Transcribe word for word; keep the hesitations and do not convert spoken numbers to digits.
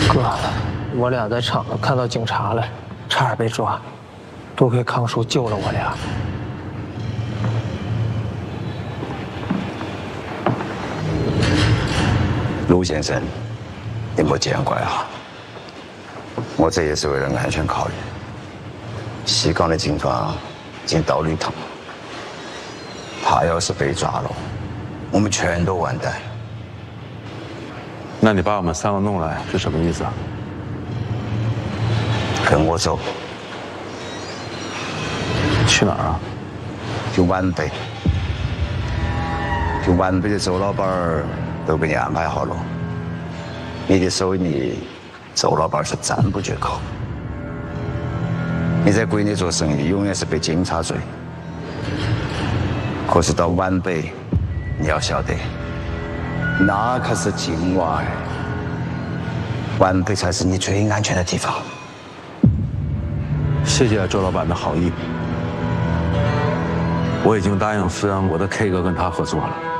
哥，我俩在厂子看到警察了，差点被抓，多亏康叔救了我俩。 陆先生，你莫见怪啊，我这也是为了安全考虑。西港的警方已经到绿塘，他要是被抓了，我们全都完蛋。 那你把我们三个弄来是什么意思啊？ 跟我走。 去哪儿啊？ 去皖北。去皖北的周老板儿都给你安排好了，你的手艺，周老板是赞不绝口。你在国内做生意，永远是被警察追。可是到皖北，你要晓得，那可是境外，皖北才是你最安全的地方。 谢谢周老板的好意，我已经答应苏阳国的 K 哥跟他合作了。